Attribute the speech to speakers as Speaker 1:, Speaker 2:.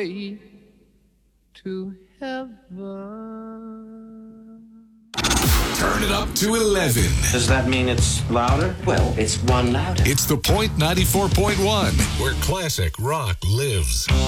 Speaker 1: way to heaven.
Speaker 2: Turn it up to 11.
Speaker 3: Does that mean it's louder?
Speaker 4: Well, it's one louder.
Speaker 2: It's the Point 94.1, where classic rock lives.